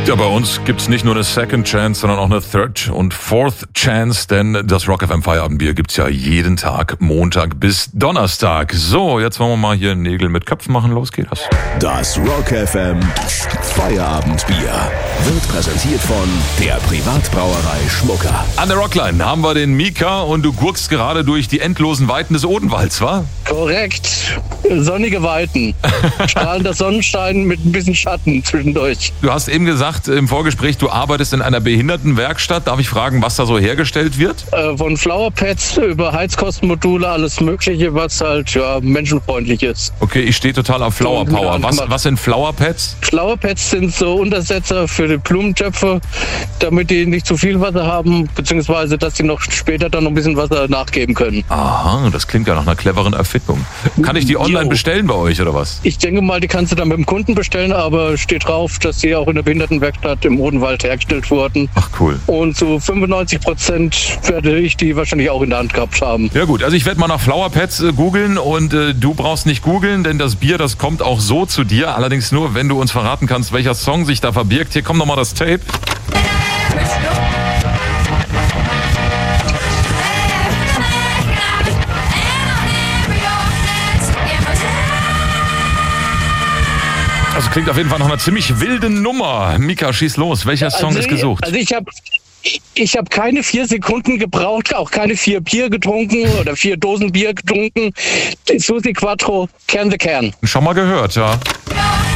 Ja, bei uns gibt's nicht nur eine Second Chance, sondern auch eine Third und Fourth Chance, denn das Rock FM Feierabendbier gibt's ja jeden Tag, Montag bis Donnerstag. So, jetzt wollen wir mal hier Nägel mit Köpfen machen. Los geht das. Das Rock FM Feierabendbier wird präsentiert von der Privatbrauerei Schmucker. An der Rockline haben wir den Mika und du gurkst gerade durch die endlosen Weiten des Odenwalds, wa? Korrekt. Sonnige Weiten. Strahlender Sonnenschein mit ein bisschen Schatten zwischendurch. Du hast eben gesagt im Vorgespräch, du arbeitest in einer Behindertenwerkstatt. Darf ich fragen, was da so hergestellt wird? Von Flowerpads über Heizkostenmodule, alles Mögliche, was halt menschenfreundlich ist. Okay, ich stehe total auf Flower Power. Was sind Flowerpads? Flowerpads sind so Untersetzer für die Blumentöpfe, damit die nicht zu viel Wasser haben, beziehungsweise dass die noch später dann noch ein bisschen Wasser nachgeben können. Aha, das klingt ja nach einer cleveren Erfindung. Kann ich die online bestellen bei euch oder was? Ich denke mal, die kannst du dann mit dem Kunden bestellen, aber steht drauf, dass die auch in der Behindertenwerkstatt im Odenwald hergestellt wurden. Ach cool. Und zu 95% werde ich die wahrscheinlich auch in der Hand gehabt haben. Ja gut, also ich werde mal nach Flowerpads googeln und du brauchst nicht googeln, denn das Bier, das kommt auch so zu dir. Allerdings nur, wenn du uns verraten kannst, welcher Song sich da verbirgt. Hier kommt nochmal das Tape. Also klingt auf jeden Fall nach einer ziemlich wilden Nummer. Mika, schieß los. Welcher Song ist gesucht? Also ich hab keine 4 Sekunden gebraucht, auch keine 4 Bier getrunken oder 4 Dosen Bier getrunken. Susi Quattro, Can the Can. Schon mal gehört, ja.